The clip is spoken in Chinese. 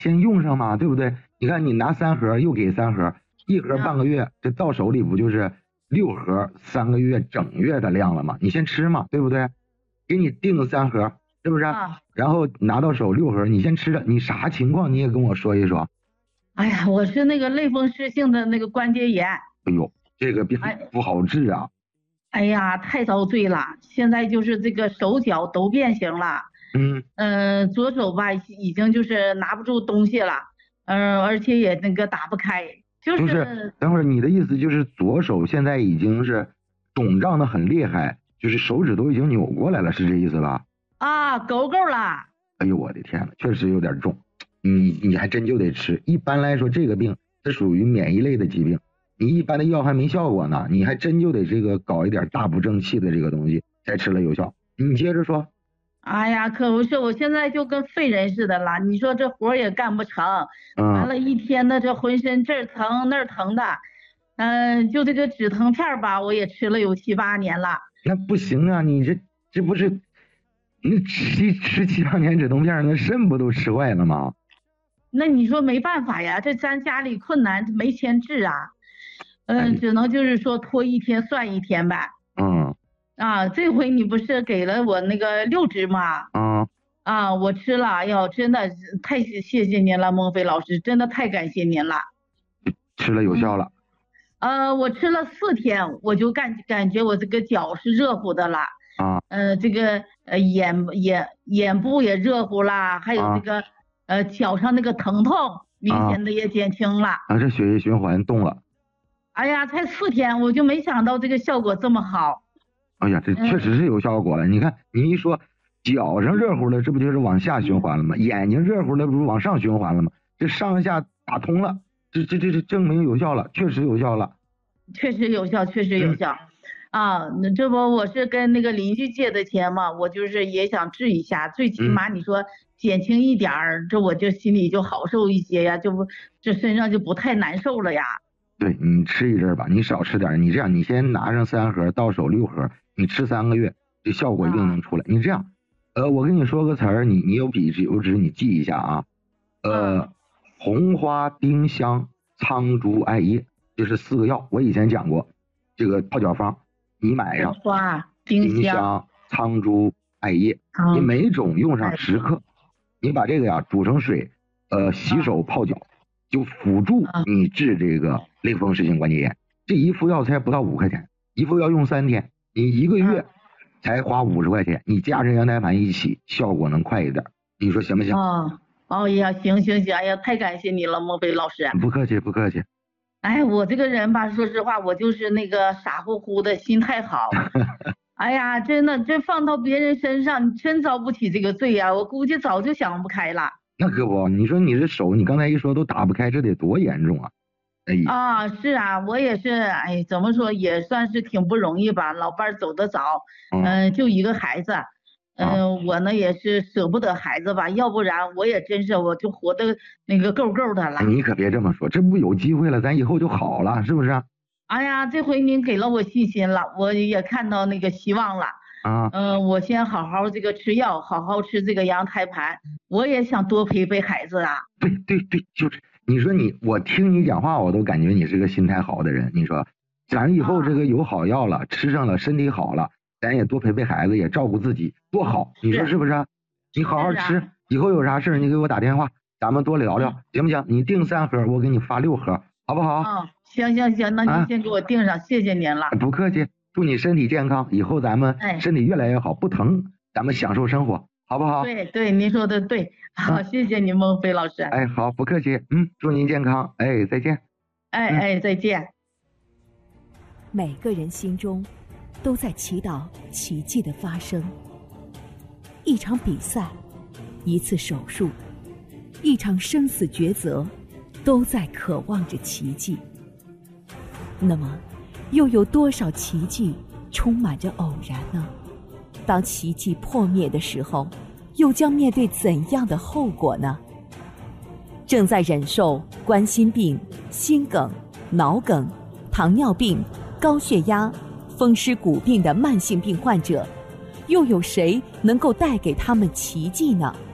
先用上嘛，对不对？你看你拿3盒又给3盒，一盒半个月，这到手里不就是6盒3个月整月的量了吗？你先吃嘛，对不对？给你订3盒，是不是？然后拿到手6盒，你先吃着，你啥情况你也跟我说一说。 哎呀，我是那个类风湿性的那个关节炎。 哎呦，这个病不好治啊。 哎呀，太遭罪了！现在就是这个手脚都变形了。左手吧已经就是拿不住东西了，而且也那个打不开。就是等会儿你的意思就是左手现在已经是肿胀的很厉害，就是手指都已经扭过来了，是这意思吧？ 啊，够了！ 哎呦我的天呐，确实有点重，你还真就得吃。一般来说这个病是属于免疫类的疾病，你一般的药还没效果呢，你还真就得这个搞一点大补正气的这个东西才吃了有效。你接着说。 哎呀，可不是，我现在就跟废人似的了，你说这活也干不成，完了一天的这浑身这儿疼那儿疼的，就这个止疼片吧，我也吃了有7、8年了。 那不行啊，你这不是你吃7、8年止疼片，那肾不都吃坏了吗？ 那你说没办法呀，这咱家里困难，没钱治啊，只能就是说拖一天算一天呗。这回你不是给了我那个6支吗？我吃了，哎呦，真的太谢谢您了，孟非老师，真的太感谢您了。 吃了有效了。 我吃了4天，我就感觉我这个脚是热乎的了。这个眼部也热乎啦，还有这个脚上那个疼痛明显的也减轻了。 这血液循环动了。 哎呀，才4天，我就没想到这个效果这么好。 哎呀，这确实是有效果了。你看你一说脚上热乎了，这不就是往下循环了吗？眼睛热乎了，不是往上循环了吗？这上下打通了，这证明有效了，确实有效了。 确实有效，确实有效。那这不我是跟那个邻居借的钱嘛，我就是也想治一下，最起码你说减轻一点儿，这我就心里就好受一些呀，这身上就不太难受了呀。 对，你吃一阵吧，你少吃点，你这样，你先拿上3盒，到手6盒，你吃3个月，这效果一定能出来。你这样，我跟你说个词儿，你有笔有纸，你记一下啊。红花丁香苍术艾叶，这是4个药，我以前讲过，这个泡脚方，你买上。 红花丁香苍术艾叶，你每种用上10克，你把这个呀煮成水，洗手泡脚，就辅助你治这个类风湿性关节炎。这一副药才不到5块钱，一副药用3天，你1个月才花50块钱，你加上羊胎盘一起，效果能快一点，你说行不行？ 哎呀，行，哎呀，太感谢你了，孟非老师。 不客气，不客气。 哎，我这个人吧，说实话，我就是那个傻乎乎的，心态好。哎呀，真的，这放到别人身上，你真遭不起这个罪呀！我估计早就想不开了。 那可不，你说你这手，你刚才一说都打不开，这得多严重啊！ 是啊，我也是，哎，怎么说也算是挺不容易吧。老伴走得早，就一个孩子，我呢也是舍不得孩子吧，要不然我也真是我就活得那个够的了。 你可别这么说，这不有机会了，咱以后就好了，是不是？ 哎呀，这回您给了我信心了，我也看到那个希望了。我先好好这个吃药，好好吃这个羊胎盘，我也想多陪孩子啊。 对，就是你说我听你讲话，我都感觉你是个心态好的人。你说咱以后这个有好药了，吃上了，身体好了，咱也多陪孩子，也照顾自己，多好，你说是不是？你好好吃，以后有啥事你给我打电话，咱们多聊聊，行不行？你订3盒，我给你发6盒，好不好？ 行，那您先给我订上，谢谢您了。 不客气，祝你身体健康，以后咱们身体越来越好，不疼，咱们享受生活，好不好？ 对，您说的对，好，谢谢您，孟非老师。 好，不客气，祝您健康，再见。 再见。 每个人心中都在祈祷奇迹的发生。一场比赛，一次手术，一场生死抉择，都在渴望着奇迹。那么又有多少奇迹充满着偶然呢？当奇迹破灭的时候，又将面对怎样的后果呢？正在忍受冠心病、心梗、脑梗、糖尿病、高血压、风湿骨病的慢性病患者，又有谁能够带给他们奇迹呢？